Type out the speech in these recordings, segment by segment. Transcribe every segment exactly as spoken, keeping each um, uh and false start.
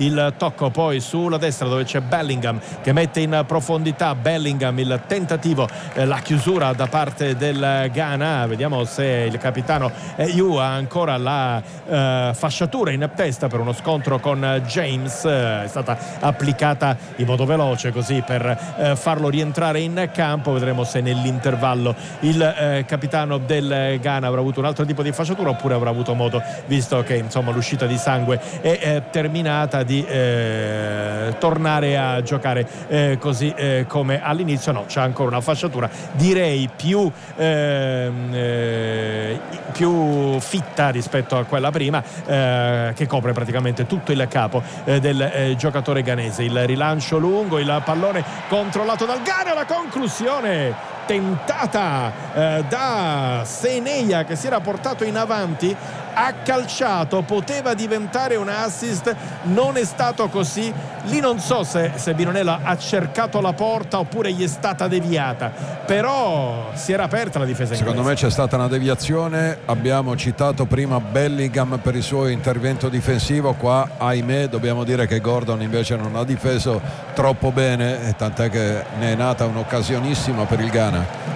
il tocco poi sulla destra dove c'è Bellingham che mette in profondità. Bellingham, il tentativo, eh, la chiusura da parte del Ghana. Vediamo se il capitano Ayew ha ancora la eh, fasciatura in testa per uno scontro con James. Eh, è stata applicata in modo veloce così per eh, farlo rientrare in campo. Vedremo se nell'intervallo il eh, capitano del Ghana avrà avuto un altro tipo di fasciatura oppure avrà avuto modo, visto che insomma l'uscita di sangue è eh, terminata, di eh, tornare a giocare eh, così eh, come all'inizio. No, c'è ancora una fasciatura, direi più eh, eh, più fitta rispetto a quella prima, eh, che copre praticamente tutto il capo eh, del eh, giocatore ghanese. Il rilancio lungo, il pallone controllato dal Ghana, la conclusione tentata eh, da Seneia che si era portato in avanti, ha calciato, poteva diventare un assist, non è stato così. Lì non so se, se Binonella ha cercato la porta oppure gli è stata deviata, però si era aperta la difesa inglese. Secondo me c'è stata una deviazione. Abbiamo citato prima Bellingham per il suo intervento difensivo, qua ahimè dobbiamo dire che Gordon invece non ha difeso troppo bene, tant'è che ne è nata un'occasionissima per il Ghana.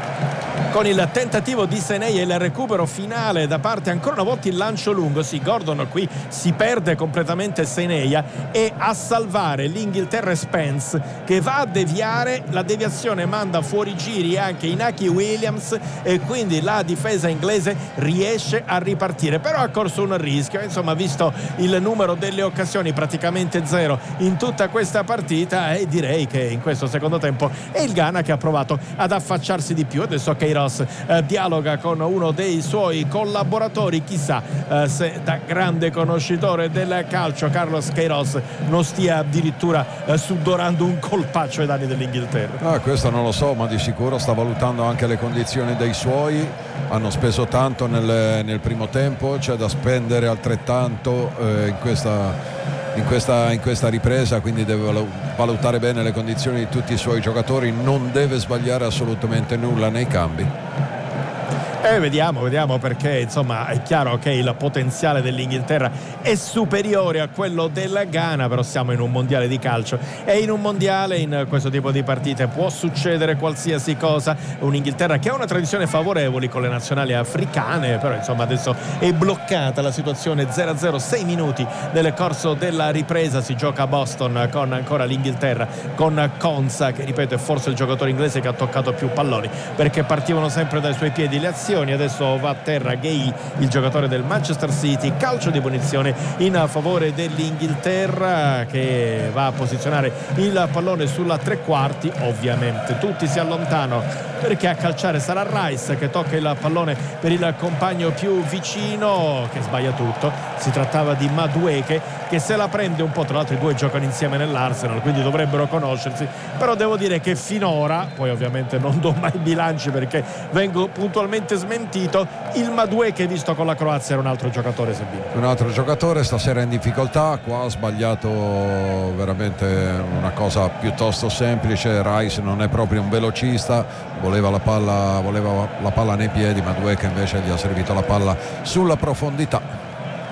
Con il tentativo di Seneia e il recupero finale da parte ancora una volta il lancio lungo. Sì, Gordon qui si perde completamente Seneia, e a salvare l'Inghilterra è Spence che va a deviare. La deviazione manda fuori giri anche Inaki Williams e quindi la difesa inglese riesce a ripartire, però ha corso un rischio, insomma, visto il numero delle occasioni praticamente zero in tutta questa partita, e direi che in questo secondo tempo è il Ghana che ha provato ad affacciarsi di più. Adesso Queiroz Eh, dialoga con uno dei suoi collaboratori, chissà eh, se da grande conoscitore del calcio Carlos Queiroz non stia addirittura eh, sudorando un colpaccio ai danni dell'Inghilterra. Ah, questo non lo so, ma di sicuro sta valutando anche le condizioni dei suoi. Hanno speso tanto nel, nel primo tempo, c'è da spendere altrettanto eh, in questa In questa, in questa ripresa, quindi deve valutare bene le condizioni di tutti i suoi giocatori, non deve sbagliare assolutamente nulla nei cambi. E eh, vediamo, vediamo perché insomma è chiaro che il potenziale dell'Inghilterra è superiore a quello del Ghana, però siamo in un mondiale di calcio e in un mondiale, in questo tipo di partite, può succedere qualsiasi cosa. Un'Inghilterra che ha una tradizione favorevole con le nazionali africane, però insomma adesso è bloccata la situazione zero a zero, sei minuti nel corso della ripresa. Si gioca a Boston con ancora l'Inghilterra, con Konsa che ripeto è forse il giocatore inglese che ha toccato più palloni, perché partivano sempre dai suoi piedi le azioni. Adesso va a terra Gay, il giocatore del Manchester City. Calcio di punizione in favore dell'Inghilterra che va a posizionare il pallone sulla tre quarti. Ovviamente tutti si allontanano perché a calciare sarà Rice che tocca il pallone per il compagno più vicino che sbaglia tutto. Si trattava di Madueke che se la prende un po', tra l'altro i due giocano insieme nell'Arsenal quindi dovrebbero conoscersi, però devo dire che finora, poi ovviamente non do mai bilanci perché vengo puntualmente smentito, il Madueke visto con la Croazia era un altro giocatore. Sabino, un altro giocatore stasera in difficoltà, qua ha sbagliato veramente una cosa piuttosto semplice. Rice non è proprio un velocista, voleva la palla, voleva la palla nei piedi, Madueke invece gli ha servito la palla sulla profondità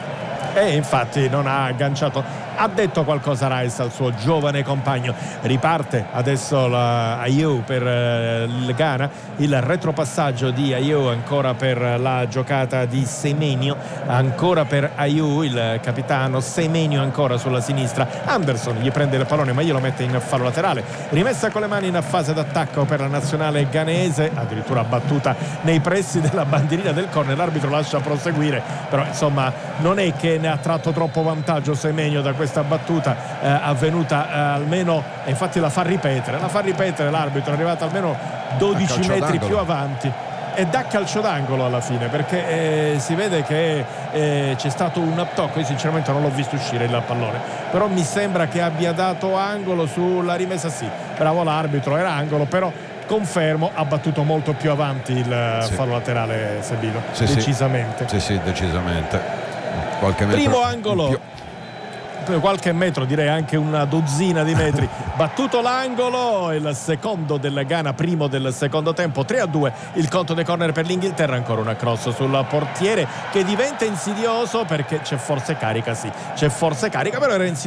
e infatti non ha agganciato. Ha detto qualcosa Rice al suo giovane compagno. Riparte adesso la Ayew per eh, il Ghana, il retropassaggio di Ayew ancora per la giocata di Semenyo, ancora per Ayew il capitano, Semenyo ancora sulla sinistra. Anderson gli prende il pallone ma glielo mette in fallo laterale, rimessa con le mani in fase d'attacco per la nazionale ghanese, addirittura battuta nei pressi della bandierina del corner. L'arbitro lascia proseguire, però insomma non è che ne ha tratto troppo vantaggio Semenyo da questa battuta eh, avvenuta eh, almeno, e infatti la fa ripetere la fa ripetere l'arbitro, è arrivato almeno dodici metri più avanti e dà calcio d'angolo alla fine, perché eh, si vede che eh, c'è stato un tocco. Io sinceramente non l'ho visto uscire il pallone, però mi sembra che abbia dato angolo sulla rimessa. Sì, bravo l'arbitro, era angolo, però confermo ha battuto molto più avanti il sì. fallo laterale Sabino, sì, decisamente sì sì decisamente qualche metro primo angolo, qualche metro, direi anche una dozzina di metri. Battuto l'angolo, il secondo del Ghana, primo del secondo tempo. Tre a due il conto dei corner per l'Inghilterra. Ancora una cross sul portiere che diventa insidioso perché c'è forse carica, sì c'è forse carica, però era insidioso